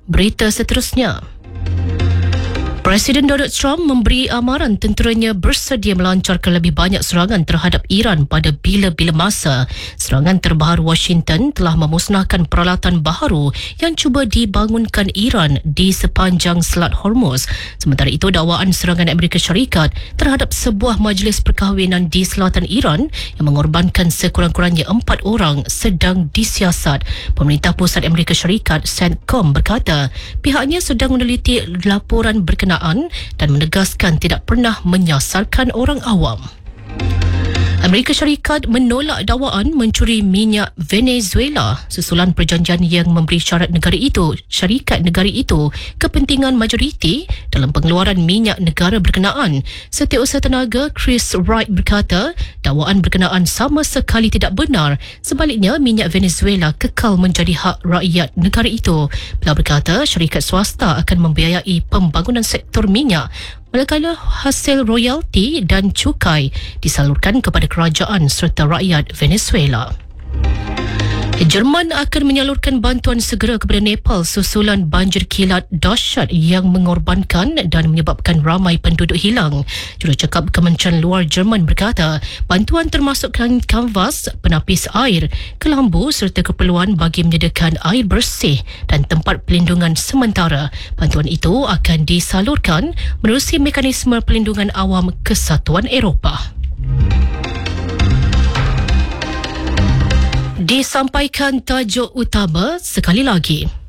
Berita seterusnya. Presiden Donald Trump memberi amaran tenteranya bersedia melancarkan lebih banyak serangan terhadap Iran pada bila-bila masa. Serangan terbaru Washington telah memusnahkan peralatan baharu yang cuba dibangunkan Iran di sepanjang Selat Hormuz. Sementara itu, dakwaan serangan Amerika Syarikat terhadap sebuah majlis perkahwinan di selatan Iran yang mengorbankan sekurang-kurangnya 4 orang sedang disiasat. Pemerintah Pusat Amerika Syarikat, CENTCOM, berkata pihaknya sedang meneliti laporan berkenaan dan menegaskan tidak pernah menyasarkan orang awam. Amerika Syarikat menolak dakwaan mencuri minyak Venezuela susulan perjanjian yang memberi syarikat negara itu kepentingan majoriti dalam pengeluaran minyak negara berkenaan. Setiausaha tenaga Chris Wright berkata dakwaan berkenaan sama sekali tidak benar. Sebaliknya, minyak Venezuela kekal menjadi hak rakyat negara itu. Beliau berkata syarikat swasta akan membiayai pembangunan sektor minyak, manakala hasil royalti dan cukai disalurkan kepada kerajaan serta rakyat Venezuela. Jerman akan menyalurkan bantuan segera kepada Nepal susulan banjir kilat dahsyat yang mengorbankan dan menyebabkan ramai penduduk hilang. Jurucakap Kementerian Luar Jerman berkata bantuan termasukkan kanvas, penapis air, kelambu serta keperluan bagi menyediakan air bersih dan tempat pelindungan sementara. Bantuan itu akan disalurkan menerusi mekanisme pelindungan awam Kesatuan Eropah. Disampaikan tajuk utama sekali lagi.